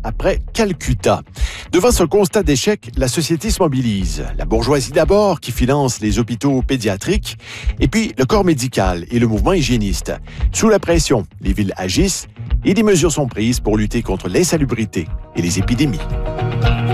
après Calcutta. Devant ce constat d'échec, la société se mobilise. La bourgeoisie d'abord, qui finance les hôpitaux pédiatriques, et puis le corps médical et le mouvement hygiéniste. Sous la pression, les villes agissent et des mesures sont prises pour lutter contre l'insalubrité et les épidémies.